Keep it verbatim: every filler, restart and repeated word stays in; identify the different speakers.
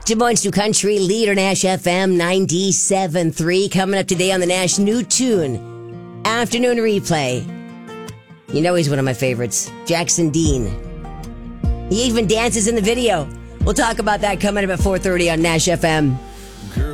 Speaker 1: Des Moines New Country, leader Nash F M ninety-seven point three. Coming up today on the Nash New Tune Afternoon Replay. You know he's one of my favorites, Jackson Dean. He even dances in the video. We'll talk about that coming up at four thirty on Nash F M.